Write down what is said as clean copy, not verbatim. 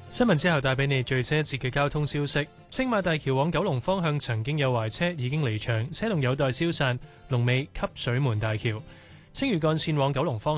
新聞之後帶俾你最新一節嘅交通消息。青馬大橋往九龍方向曾經有壞車已經離場，車龍有待消散，龍尾汲水門大橋。青嶼幹線往九龍方